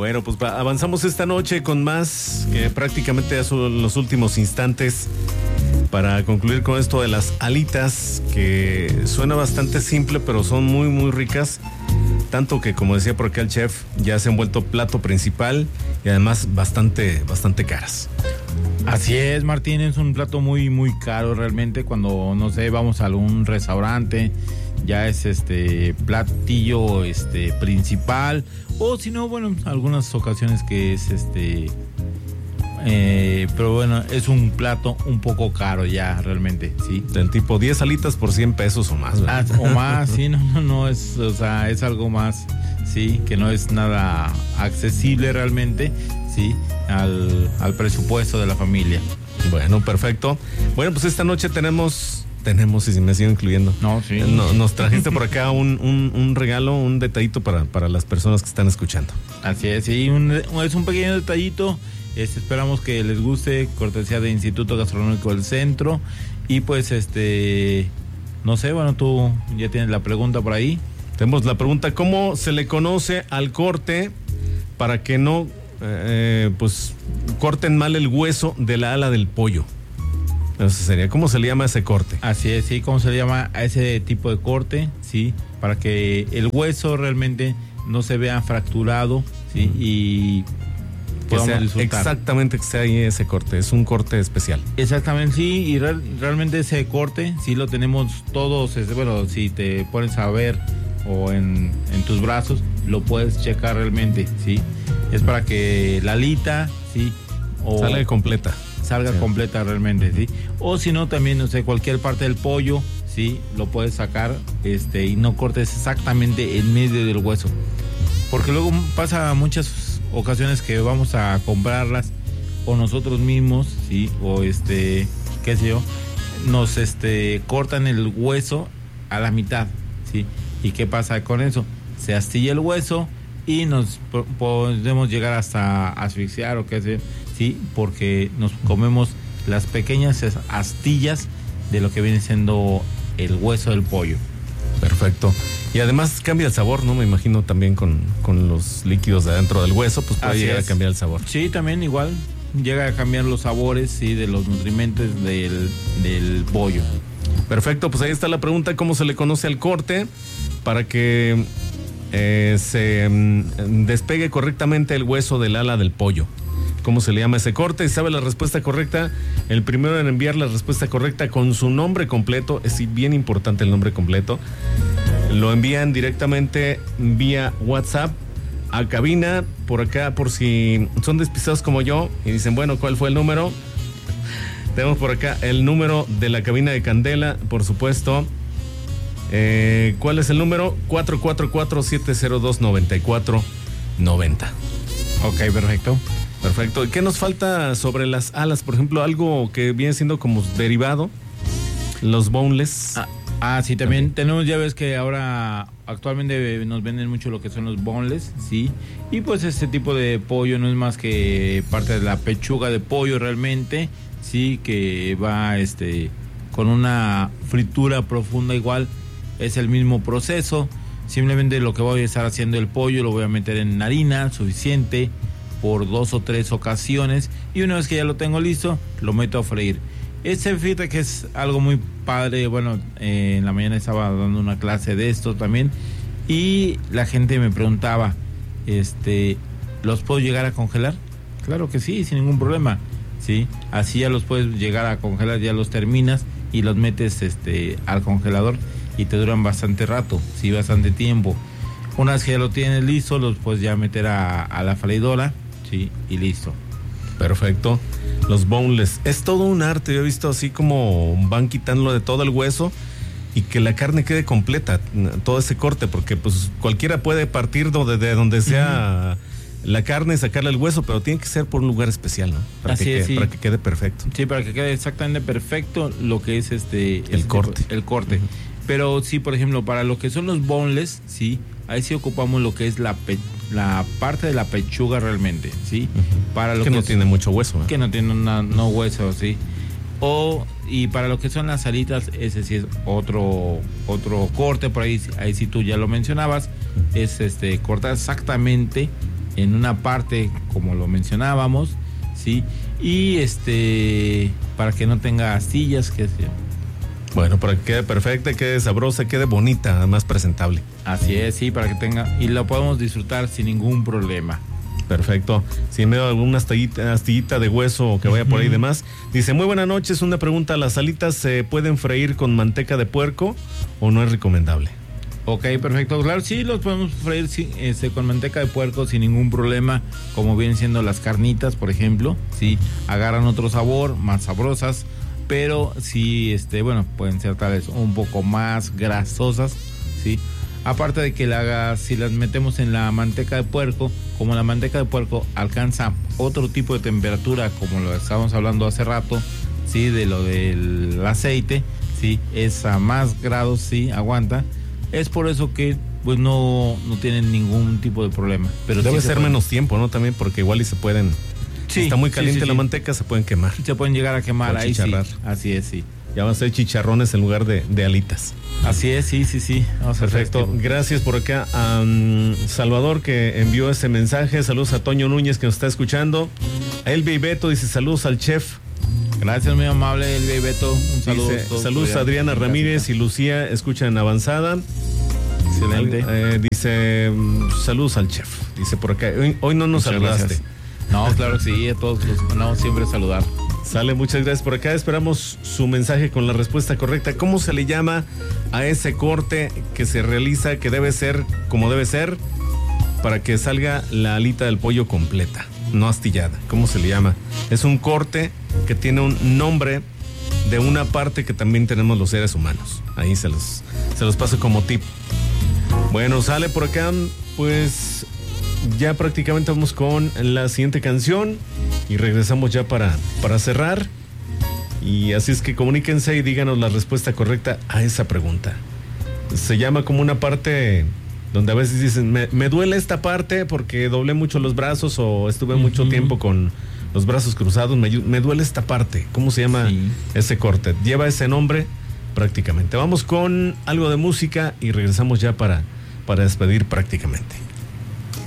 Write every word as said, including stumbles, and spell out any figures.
Bueno, pues avanzamos esta noche con más, que prácticamente ya son los últimos instantes para concluir con esto de las alitas, que suena bastante simple, pero son muy, muy ricas. Tanto que, como decía por acá el chef, ya se han vuelto plato principal y además bastante, bastante caras. Así es, Martín, es un plato muy, muy caro realmente. Cuando, no sé, vamos a algún restaurante, ya es este platillo este principal, o si no, bueno, algunas ocasiones que es este eh, pero bueno, es un plato un poco caro ya realmente, sí. Del tipo diez alitas por cien pesos o más, ¿verdad? Ah, o más, sí, no, no, no, es, o sea, es algo más, sí, que no es nada accesible realmente, sí, al, al presupuesto de la familia. Bueno, perfecto. Bueno, pues esta noche tenemos... Tenemos, y si me sigo incluyendo. No, sí. No, nos trajiste por acá un, un, un regalo, un detallito para, para las personas que están escuchando. Así es, sí, un, es un pequeño detallito. Este, esperamos que les guste, cortesía de Instituto Gastronómico del Centro. Y pues, este, no sé, bueno, tú ya tienes la pregunta por ahí. Tenemos la pregunta, ¿cómo se le conoce al corte para que no, eh, pues, corten mal el hueso de la ala del pollo? Eso sería, ¿cómo se le llama ese corte? Así es, sí, ¿cómo se le llama a ese tipo de corte? Sí, para que el hueso realmente no se vea fracturado, sí, y que sea disfrutar. Exactamente, que sea ahí ese corte, es un corte especial. Exactamente, sí, y real, realmente ese corte, sí lo tenemos todos, este, bueno, si te pones a ver o en, en tus brazos, lo puedes checar realmente, sí. Es para que la alita, sí, o sale completa. salga sí. completa realmente, ¿sí? O si no, también, no sé, cualquier parte del pollo, ¿sí? Lo puedes sacar, este, y no cortes exactamente en medio del hueso. Porque luego pasa muchas ocasiones que vamos a comprarlas, o nosotros mismos, ¿sí? O este, qué sé yo, nos, este, cortan el hueso a la mitad, ¿sí? ¿Y qué pasa con eso? Se astilla el hueso y nos podemos llegar hasta asfixiar o qué sé yo. Sí, porque nos comemos las pequeñas astillas de lo que viene siendo el hueso del pollo. Perfecto. Y además cambia el sabor, ¿no? Me imagino también con, con los líquidos de adentro del hueso, pues puede Así llegar es. a cambiar el sabor. Sí, también igual llega a cambiar los sabores, sí, de los nutrimentos del, del pollo. Perfecto, pues ahí está la pregunta, ¿cómo se le conoce al corte? Para que eh, se mm, despegue correctamente el hueso del ala del pollo. ¿Cómo se le llama ese corte? ¿Sabe la respuesta correcta? El primero en enviar la respuesta correcta con su nombre completo, es bien importante el nombre completo, lo envían directamente vía WhatsApp a cabina, por acá, por si son despistados como yo y dicen, bueno, ¿cuál fue el número? Tenemos por acá el número de la cabina de Candela, por supuesto. Eh, ¿Cuál es el número? cuatro cuatro cuatro, siete cero dos, nueve cuatro nueve cero. Ok, perfecto. Perfecto. ¿Qué nos falta sobre las alas? Por ejemplo, algo que viene siendo como derivado, los boneless. Ah, ah sí, también okay. Tenemos, ya ves que ahora actualmente nos venden mucho lo que son los boneless, sí. Y pues este tipo de pollo no es más que parte de la pechuga de pollo realmente, sí, que va este con una fritura profunda igual, es el mismo proceso. Simplemente lo que voy a estar haciendo el pollo lo voy a meter en harina suficiente por dos o tres ocasiones y una vez que ya lo tengo listo, lo meto a freír. Este, fíjate que es algo muy padre. Bueno, eh, en la mañana estaba dando una clase de esto también y la gente me preguntaba, este, ¿los puedo llegar a congelar? Claro que sí, sin ningún problema, sí. Así ya los puedes llegar a congelar, ya los terminas y los metes, este, al congelador y te duran bastante rato, sí, bastante tiempo. Una vez que ya lo tienes listo, los puedes ya meter a, a la freidora. Sí, y listo. Perfecto. Los boneless. Es todo un arte. Yo he visto así como van quitándolo de todo el hueso y que la carne quede completa, todo ese corte, porque pues cualquiera puede partir de, de donde sea uh-huh. la carne y sacarle el hueso, pero tiene que ser por un lugar especial, ¿no? Para, así que, es, sí. para que quede perfecto. Sí, para que quede exactamente perfecto lo que es este... El este, corte. El corte. Uh-huh. Pero sí, por ejemplo, para lo que son los boneless, sí, ahí sí ocupamos lo que es la pe- la parte de la pechuga realmente, ¿sí? Uh-huh. Para lo que, que no es, tiene mucho hueso. ¿eh? Que no tiene una, no hueso, ¿sí? O, y para lo que son las alitas, ese sí es otro otro corte, por ahí, ahí sí tú ya lo mencionabas, es este cortar exactamente en una parte, como lo mencionábamos, sí, y este para que no tenga astillas, que sea. Bueno, para que quede perfecta, quede sabrosa, quede bonita, más presentable. Así es, sí, para que tenga, y lo podemos disfrutar sin ningún problema. Perfecto. Si en medio de alguna astillita, astillita de hueso que vaya por ahí y demás. Dice, muy buenas noches, una pregunta, ¿las alitas se pueden freír con manteca de puerco o no es recomendable? Ok, perfecto. Claro, sí, los podemos freír sí, este, con manteca de puerco sin ningún problema, como vienen siendo las carnitas, por ejemplo. Sí, agarran otro sabor, más sabrosas, pero sí, este, bueno, pueden ser tal vez un poco más grasosas, sí. Aparte de que la, si las metemos en la manteca de puerco, como la manteca de puerco alcanza otro tipo de temperatura, como lo estábamos hablando hace rato, sí, de lo del aceite, sí, es a más grados, sí, aguanta. Es por eso que pues no, no tienen ningún tipo de problema. Pero debe sí ser menos tiempo, ¿no? También porque igual y se pueden, sí, si está muy caliente sí, sí, la sí. manteca, se pueden quemar. Se pueden llegar a quemar, ahí sí. Así es, sí. Ya van a ser chicharrones en lugar de, de alitas. Así es, sí, sí, sí. Vamos Perfecto. Este. Gracias por acá a um, Salvador, que envió ese mensaje. Saludos a Toño Núñez, que nos está escuchando. A Elvia y Beto dice saludos al chef. Gracias, muy amable, Elvia y Beto. Un saludo. Dice, saludos a Adriana Ramírez y Lucía, escuchan en Avanzada. Excelente. Eh, dice, saludos al chef. Dice por acá, hoy, hoy no nos Muchas saludaste. Gracias. No, claro que sí, a todos los mandamos siempre saludar. Sale, muchas gracias por acá. Esperamos su mensaje con la respuesta correcta. ¿Cómo se le llama a ese corte que se realiza, que debe ser como debe ser, para que salga la alita del pollo completa, no astillada? ¿Cómo se le llama? Es un corte que tiene un nombre de una parte que también tenemos los seres humanos. Ahí se los, se los paso como tip. Bueno, sale por acá, pues ya prácticamente vamos con la siguiente canción y regresamos ya para, para cerrar. Y así es que comuníquense y díganos la respuesta correcta a esa pregunta. Se llama como una parte donde a veces dicen, me, me duele esta parte porque doblé mucho los brazos o estuve uh-huh. mucho tiempo con los brazos cruzados, me, me duele esta parte. ¿Cómo se llama sí. ese corte? Lleva ese nombre prácticamente. Vamos con algo de música y regresamos ya para, para despedir prácticamente.